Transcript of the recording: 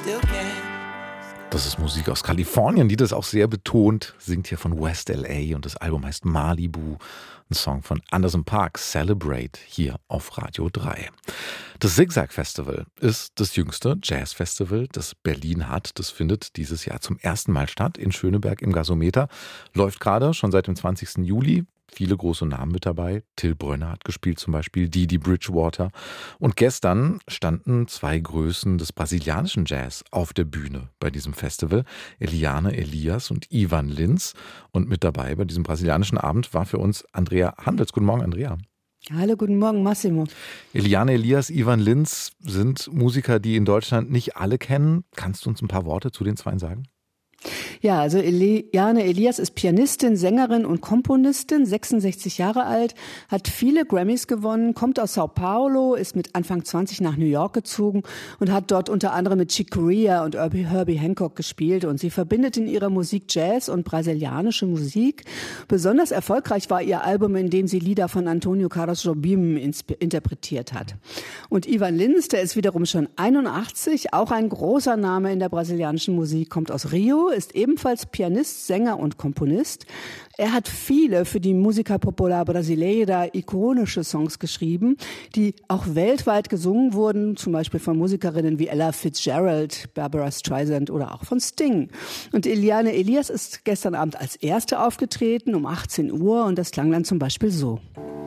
still can. Das ist Musik aus Kalifornien, die das auch sehr betont. Singt hier von West LA und das Album heißt Malibu. Ein Song von Anderson .Paak, Celebrate, hier auf Radio 3. Das Zigzag Festival ist das jüngste Jazzfestival, das Berlin hat. Das findet dieses Jahr zum ersten Mal statt in Schöneberg im Gasometer. Läuft gerade schon seit dem 20. Juli. Viele große Namen mit dabei. Till Brönner hat gespielt zum Beispiel, Didi Bridgewater. Und gestern standen zwei Größen des brasilianischen Jazz auf der Bühne bei diesem Festival. Eliane Elias und Ivan Lins. Und mit dabei bei diesem brasilianischen Abend war für uns Andrea Handels. Guten Morgen, Andrea. Hallo, guten Morgen, Massimo. Eliane Elias, Ivan Lins sind Musiker, die in Deutschland nicht alle kennen. Kannst du uns ein paar Worte zu den zwei sagen? Ja, also Eliane Elias ist Pianistin, Sängerin und Komponistin, 66 Jahre alt, hat viele Grammys gewonnen, kommt aus Sao Paulo, ist mit Anfang 20 nach New York gezogen und hat dort unter anderem mit Chick Corea und Herbie Hancock gespielt. Und sie verbindet in ihrer Musik Jazz und brasilianische Musik. Besonders erfolgreich war ihr Album, in dem sie Lieder von Antonio Carlos Jobim interpretiert hat. Und Ivan Lins, der ist wiederum schon 81, auch ein großer Name in der brasilianischen Musik, kommt aus Rio, ist ebenfalls Pianist, Sänger und Komponist. Er hat viele für die Música Popular Brasileira ikonische Songs geschrieben, die auch weltweit gesungen wurden, zum Beispiel von Musikerinnen wie Ella Fitzgerald, Barbara Streisand oder auch von Sting. Und Eliane Elias ist gestern Abend als Erste aufgetreten um 18 Uhr und das klang dann zum Beispiel so.